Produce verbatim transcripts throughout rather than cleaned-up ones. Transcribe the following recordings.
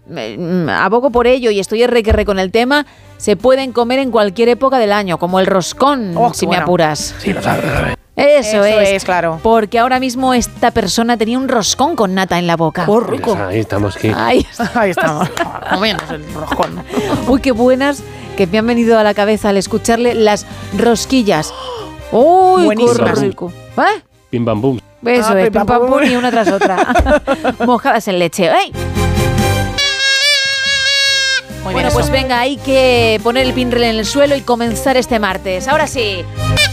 eh, abogo por ello y estoy erre que erre con el tema, se pueden comer en cualquier época del año, como el roscón, oh, si bueno. me apuras. Sí, lo sabes, lo sabes. Eso, Eso es, es, claro. Porque ahora mismo esta persona tenía un roscón con nata en la boca. ¡Oh, rico! Ahí estamos, aquí. Ay, Ahí estamos, comiendo el roscón. uy, qué buenas que me han venido a la cabeza al escucharle las rosquillas. Uy, Buenísimas. qué rico. ¿Eh? Pim pam pum. Eso Ah, es, pim, pim pam, pam pum. pum y una tras otra. Mojadas en leche. ¡Ey! Muy Bueno, bien pues eso. venga, hay que poner el pinrel en el suelo y comenzar este martes. Ahora sí.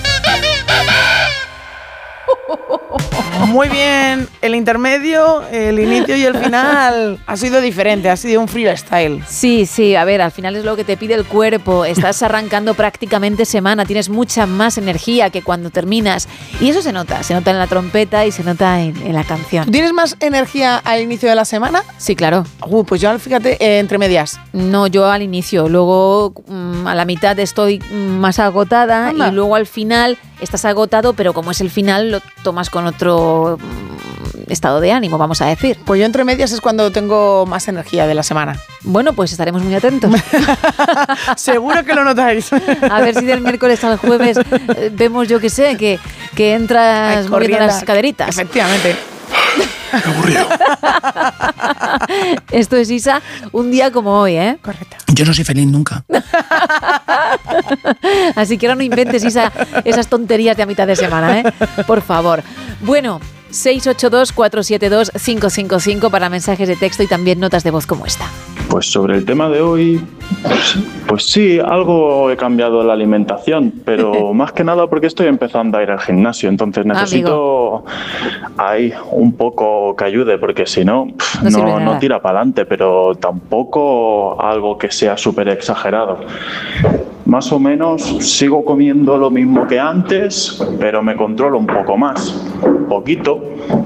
Muy bien, el intermedio, el inicio y el final ha sido diferente, ha sido un freestyle. Sí, sí, a ver, al final es lo que te pide el cuerpo. Estás arrancando prácticamente semana, tienes mucha más energía que cuando terminas. Y eso se nota, se nota en la trompeta y se nota en, en la canción. ¿Tú tienes más energía al inicio de la semana? Sí, claro. Uh, pues yo, fíjate, eh, entre medias. No, yo al inicio, luego mm, a la mitad estoy mm, más agotada. Anda. Y luego al final estás agotado, pero como es el final lo tomas con otro mm, estado de ánimo, vamos a decir. Pues yo entre medias es cuando tengo más energía de la semana. Bueno, pues estaremos muy atentos. Seguro que lo notáis. A ver si del miércoles al jueves eh, vemos, yo que sé, que, que entras Ay, moviendo corriendo. las caderitas. Efectivamente. Qué aburrido. Esto es Isa, un día como hoy, ¿eh? Correcto. Yo no soy feliz nunca. Así que ahora no inventes, Isa, esas tonterías de a mitad de semana, ¿eh? Por favor. Bueno, seis ocho dos, cuatro siete dos, cinco cinco cinco para mensajes de texto y también notas de voz como esta. Pues sobre el tema de hoy, pues, pues sí, algo he cambiado la alimentación, pero más que nada porque estoy empezando a ir al gimnasio, entonces necesito ahí un poco que ayude, porque si no, pff, No sirve de no, nada. no tira para adelante, pero tampoco algo que sea súper exagerado. Más o menos sigo comiendo lo mismo que antes, pero me controlo un poco más, un poquito.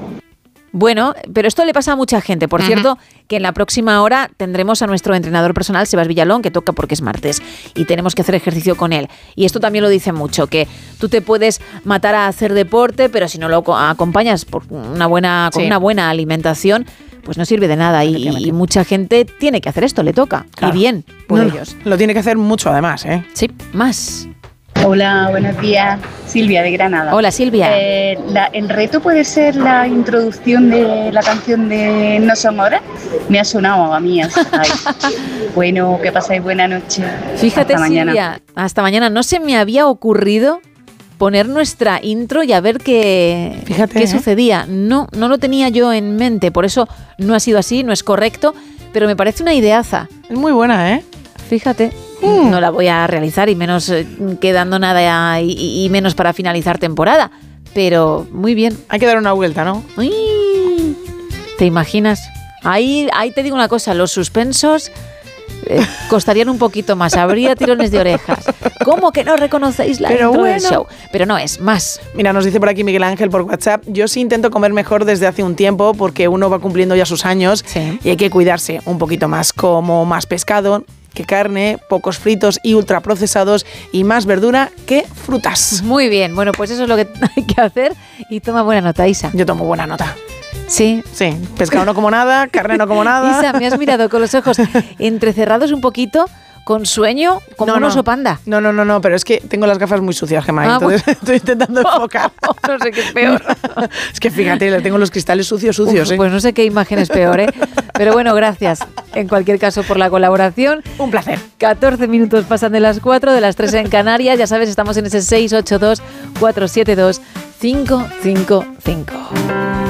Bueno, pero esto le pasa a mucha gente. Por cierto, que en la próxima hora tendremos a nuestro entrenador personal, Sebas Villalón, que toca porque es martes y tenemos que hacer ejercicio con él. Y esto también lo dice mucho, que tú te puedes matar a hacer deporte, pero si no lo co- acompañas por una buena, con Sí. una buena alimentación, pues no sirve de nada. Y, y mucha gente tiene que hacer esto, le toca. Claro. Y bien, por No, ellos. Lo tiene que hacer mucho además, ¿eh? Sí, más. Hola, buenos días. Silvia de Granada. Hola, Silvia. Eh, la- ¿El reto puede ser la introducción de la canción de No son horas? Me ha sonado a mí. Ay. Bueno, que pasáis buena noche. Fíjate, Hasta mañana. Silvia, hasta mañana. No se me había ocurrido poner nuestra intro y a ver qué, Fíjate, qué ¿eh? sucedía. No, no lo tenía yo en mente, por eso no ha sido así, no es correcto, pero me parece una ideaza. Es muy buena, ¿eh? Fíjate, Mm. no la voy a realizar y menos eh, quedando nada y, y- y menos para finalizar temporada, pero muy bien. Hay que dar una vuelta, ¿no? Uy, ¿te imaginas? Ahí, ahí te digo una cosa, los suspensos eh, costarían un poquito más, habría tirones de orejas. ¿Cómo que no reconocéis la Pero intro del bueno. show? Pero no es más. Mira, nos dice por aquí Miguel Ángel por WhatsApp, yo sí intento comer mejor desde hace un tiempo porque uno va cumpliendo ya sus años Sí. y hay que cuidarse un poquito más, como más pescado que carne, pocos fritos y ultraprocesados y más verdura que frutas. Muy bien, bueno, pues eso es lo que hay que hacer y toma buena nota, Isa. Yo tomo buena nota. Sí. Sí, pescado no como nada, carne no como nada. Isa, me has mirado con los ojos entrecerrados un poquito, con sueño, como No, un no. oso panda. No, no, no, no, pero es que tengo las gafas muy sucias, Gemma, Ah, entonces estoy intentando enfocar. No sé qué es peor. Es que fíjate, le tengo los cristales sucios, sucios, Uf, ¿eh? pues no sé qué imagen es peor, ¿eh? Pero bueno, gracias en cualquier caso por la colaboración. Un placer. catorce minutos pasan de las cuatro, de las tres en Canarias. Ya sabes, estamos en ese seis ocho dos, cuatro siete dos, cinco cinco cinco.